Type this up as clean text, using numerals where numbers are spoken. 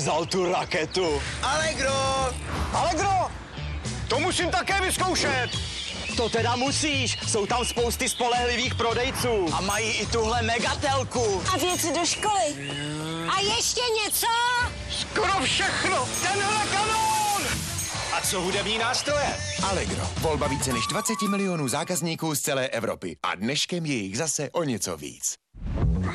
vzal tu raketu. Allegro! Allegro! To musím také vyzkoušet. To teda musíš, jsou tam spousty spolehlivých prodejců. A mají i tuhle megatelku. A věci do školy. A ještě něco? Skoro všechno, tenhle kanón! A co hudební nástroje? Allegro. Volba více než 20 milionů zákazníků z celé Evropy. A dneškem je jich zase o něco víc.